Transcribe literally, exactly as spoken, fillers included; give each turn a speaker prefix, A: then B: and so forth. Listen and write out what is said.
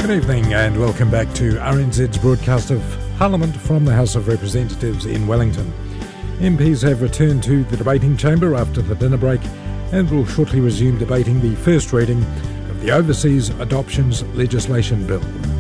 A: Good evening and welcome back to R N Z's broadcast of Parliament from the House of Representatives in Wellington. M Ps have returned to the debating chamber after the dinner break and will shortly resume debating the first reading of the Overseas Adoptions Legislation Bill.